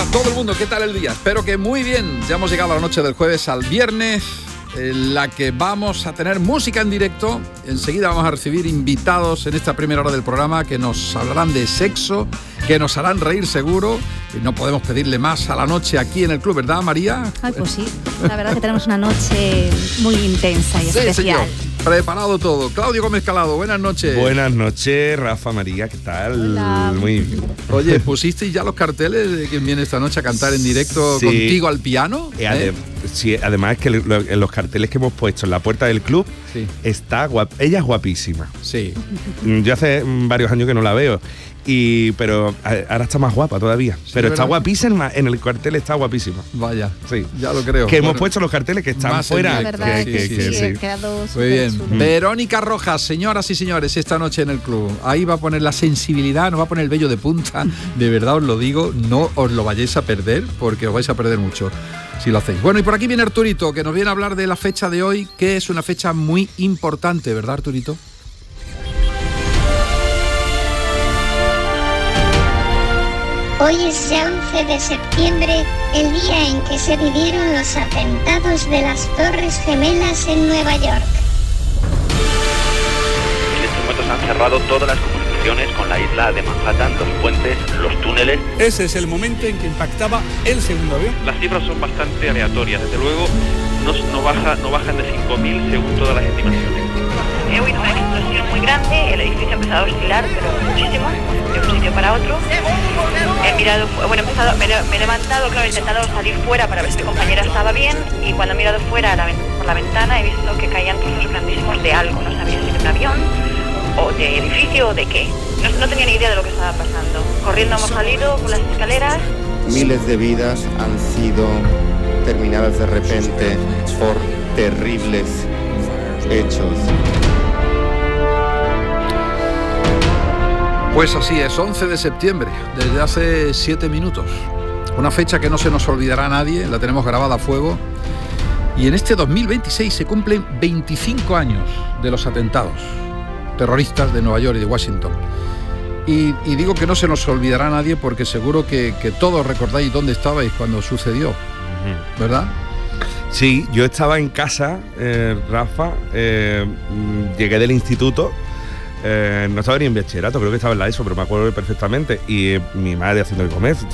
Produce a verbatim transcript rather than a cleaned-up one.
Para todo el mundo, ¿qué tal el día? Espero que muy bien. Ya hemos llegado a la noche del jueves al viernes, en la que vamos a tener música en directo. Enseguida vamos a recibir invitados en esta primera hora del programa que nos hablarán de sexo, que nos harán reír seguro. Y no podemos pedirle más a la noche aquí en el club, ¿verdad, María? Ay, pues sí. La verdad que tenemos una noche muy intensa y sí, especial. Señor. Preparado todo. Claudio Gómez Calado, buenas noches. Buenas noches, Rafa, María, ¿qué tal? Hola. Muy bien. Oye, ¿pusisteis ya los carteles de quien viene esta noche a cantar en directo sí. contigo al piano? Eh, adem- sí, además es que lo, en los carteles que hemos puesto en la puerta del club, sí. está guap- ella es guapísima. Sí. Yo hace varios años que no la veo. Y, pero ahora está más guapa todavía. Sí, pero está ¿verdad? guapísima, en el cartel está guapísima. Vaya, sí. Ya lo creo. Que bueno, hemos puesto los carteles que están más fuera. en La verdad que, que, que- que que sí, sí. he quedado Muy súper bien. chulo. Verónica Rojas, señoras y señores, esta noche en el club. Ahí va a poner la sensibilidad, nos va a poner el vello de punta. De verdad os lo digo, no os lo vayáis a perder, porque os vais a perder mucho si lo hacéis. Bueno, y por aquí viene Arturito, que nos viene a hablar de la fecha de hoy, que es una fecha muy importante, ¿verdad, Arturito? Hoy es ya once de septiembre, el día en que se vivieron los atentados de las Torres Gemelas en Nueva York. En estos momentos han cerrado todas las comunicaciones con la isla de Manhattan, los puentes, los túneles. Ese es el momento en que impactaba el segundo avión. Las cifras son bastante aleatorias, desde luego no, no, baja, no bajan de cinco mil según todas las estimaciones. He oído una explosión muy grande, el edificio ha empezado a oscilar, pero muchísimo, de un sitio para otro. He mirado, bueno, he empezado, me, me he levantado, claro, he intentado salir fuera para ver si mi compañera estaba bien, y cuando he mirado fuera a la, por la ventana he visto que caían trozos grandísimos de algo, no sabía si de un avión, o de edificio, o de qué. No, no tenía ni idea de lo que estaba pasando. Corriendo hemos salido por las escaleras. Miles de vidas han sido terminadas de repente por terribles hechos. Pues así es, once de septiembre, desde hace siete minutos. Una fecha que no se nos olvidará a nadie, la tenemos grabada a fuego. Y en este dos mil veintiséis se cumplen veinticinco años de los atentados terroristas de Nueva York y de Washington. Y, y digo que no se nos olvidará a nadie porque seguro que, que todos recordáis dónde estabais cuando sucedió, ¿verdad? Sí, yo estaba en casa, eh, Rafa, eh, llegué del instituto. Eh, no estaba ni en bachillerato, creo que estaba en la ESO, pero me acuerdo perfectamente. Y eh, mi madre haciendo el comer,